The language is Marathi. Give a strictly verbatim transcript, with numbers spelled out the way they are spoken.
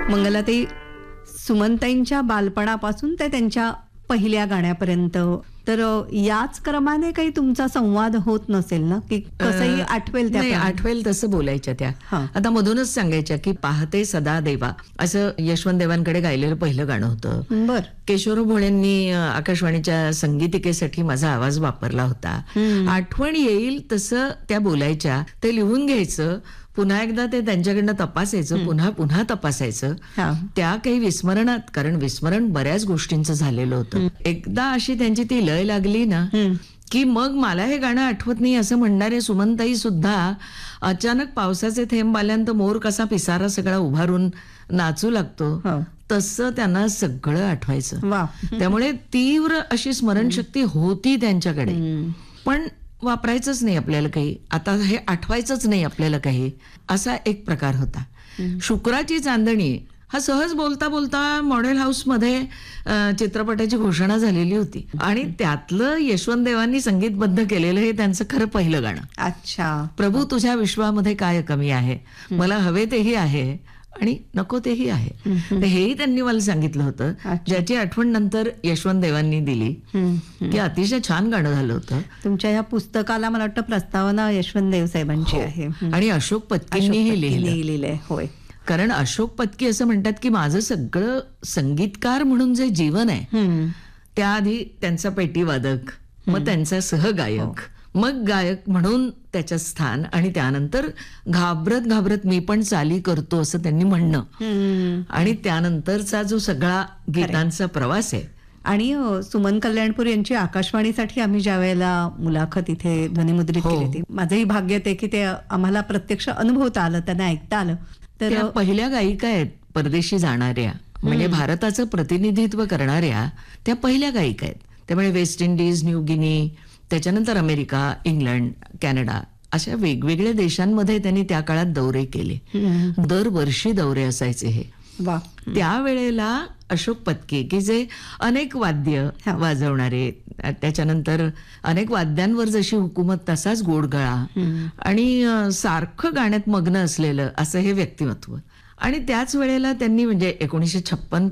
मंगलाताई, सुमनताईंच्या बालपणापासून ते त्यांच्या पहिल्या गाण्यापर्यंत तर याच क्रमाने काही तुमचा संवाद होत नसेल ना, की कसंही आठवेल त्या नाही, आठवेल तसं बोलायच्या त्या. आता मधूनच सांगायच्या की पाहते सदा देवा असं यशवंत देवांकडे गायलेलं पहिलं गाणं होतं. बर केशवराव भोळेंनी आकाशवाणीच्या संगीतिकेसाठी माझा आवाज वापरला होता. आठवण येईल तसं त्या बोलायच्या, ते लिहून घ्यायचं, पुन्हा एकदा ते त्यांच्याकडनं तपासायचं, पुन्हा पुन्हा तपासायचं. त्या काही विस्मरणात, कारण विस्मरण बऱ्याच गोष्टींचं झालेलं होतं. एकदा अशी त्यांची ती लय लागली ना की मग मला हे गाणं आठवत नाही असं म्हणणारे सुमनताई सुद्धा अचानक पावसाचे थेंब आल्यानंतर मोर कसा पिसारा सगळा उभारून नाचू लागतो तसं त्यांना सगळं आठवायचं. त्यामुळे तीव्र अशी स्मरणशक्ती होती त्यांच्याकडे, पण वापरायचंच नाही आपल्याला काही, आता हे आठवायचंच नाही आपल्याला काही, असा एक प्रकार होता. शुक्राची चांदणी हा सहज बोलता बोलता मॉडेल हाऊस मध्ये चित्रपटाची घोषणा झालेली होती आणि त्यातलं यशवंत देवांनी संगीतबद्ध केलेलं हे त्यांचं खरं पहिलं गाणं. अच्छा. प्रभू तुझ्या विश्वामध्ये काय कमी आहे, मला हवे तेही आहे आणि नको तेही आहे, तर हेही त्यांनी मला सांगितलं होतं, ज्याची आठवण नंतर यशवंत देवांनी दिली की अतिशय छान गाणं झालं होतं. तुमच्या या पुस्तकाला मला वाटतं प्रस्तावना यशवंत देव साहेबांची आहे आणि अशोक पत्कींनीही लिहिलंय. होय, कारण अशोक पत्की असं म्हणतात की माझं सगळं संगीतकार म्हणून जे जीवन आहे त्याआधी त्यांचा पेटीवादक, मग त्यांचा सहगायक, मग गायक म्हणून त्याचं स्थान, आणि त्यानंतर घाबरत घाबरत मी पण चाली करतो असं त्यांनी म्हणणं, आणि त्यानंतरचा जो सगळा गीतांचा प्रवास आहे. आणि सुमन कल्याणपूर यांची आकाशवाणीसाठी आम्ही ज्या वेळेला मुलाखत इथे ध्वनिमुद्रित केली होती, माझंही भाग्य ते की ते आम्हाला प्रत्यक्ष अनुभवता आलं, त्यांना ऐकता आलं. तर पहिल्या गायिका आहेत परदेशी जाणाऱ्या, म्हणजे भारताचं प्रतिनिधित्व करणाऱ्या त्या पहिल्या गायिका आहेत. त्यामुळे वेस्ट इंडिज, न्यू गिनी, त्याच्यानंतर अमेरिका, इंग्लंड, कॅनडा अशा वेगवेगळ्या देशांमध्ये त्यांनी त्या काळात दौरे केले. दरवर्षी दौरे असायचे हे. त्यावेळेला अशोक पत्की की जे अनेक वाद्य वाजवणारे, त्याच्यानंतर अनेक वाद्यांवर जशी हुकूमत तसाच गोडगळा आणि सारखं गाण्यात मग्न असलेलं असं हे व्यक्तिमत्व, आणि त्याच वेळेला त्यांनी म्हणजे एकोणीसशे छप्पन